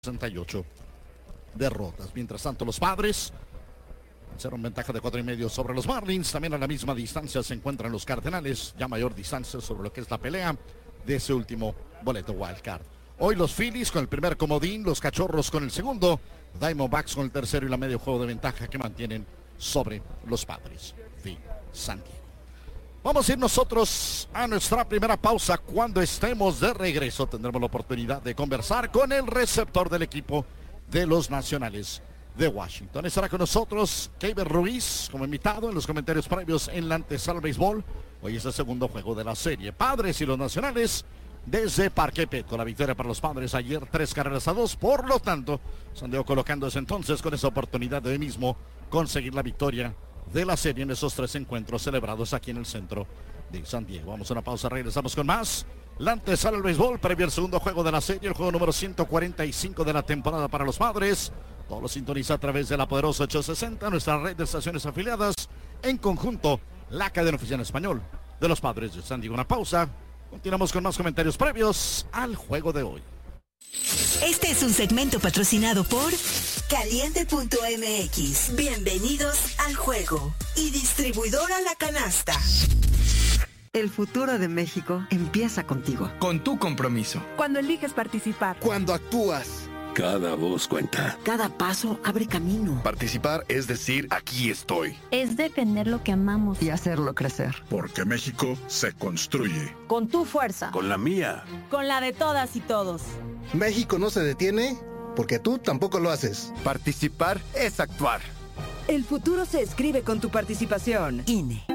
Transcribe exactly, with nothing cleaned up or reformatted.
sesenta y ocho derrotas. Mientras tanto, los Padres hicieron ventaja de cuatro y medio sobre los Marlins. También a la misma distancia se encuentran los Cardenales, ya mayor distancia sobre lo que es la pelea de ese último boleto wildcard. Hoy los Phillies con el primer comodín, los Cachorros con el segundo, Diamondbacks con el tercero y la medio juego de ventaja que mantienen sobre los Padres de San Diego. Vamos a ir nosotros a nuestra primera pausa. Cuando estemos de regreso tendremos la oportunidad de conversar con el receptor del equipo de los Nacionales de Washington. Estará con nosotros Keiber Ruiz como invitado en los comentarios previos en la antesala al béisbol. Hoy es el segundo juego de la serie. Padres y los Nacionales desde Parque Petco. La victoria para los Padres ayer, tres carreras a dos. Por lo tanto, San Diego colocándose entonces con esa oportunidad de hoy mismo conseguir la victoria de la serie en esos tres encuentros celebrados aquí en el centro de San Diego. Vamos a una pausa, regresamos con más. La antesala al béisbol, previo al segundo juego de la serie, el juego número ciento cuarenta y cinco de la temporada para los Padres. Todo lo sintoniza a través de la poderosa ochocientos sesenta, nuestra red de estaciones afiliadas. En conjunto, la cadena oficial en español de los Padres de San Diego. Una pausa. Continuamos con más comentarios previos al juego de hoy. Este es un segmento patrocinado por Caliente punto M X. Bienvenidos al juego. Y distribuidora La Canasta. El futuro de México empieza contigo. Con tu compromiso. Cuando eliges participar. Cuando actúas. Cada voz cuenta. Cada paso abre camino. Participar es decir, aquí estoy. Es defender lo que amamos. Y hacerlo crecer. Porque México se construye. Con tu fuerza. Con la mía. Con la de todas y todos. México no se detiene porque tú tampoco lo haces. Participar es actuar. El futuro se escribe con tu participación. I N E.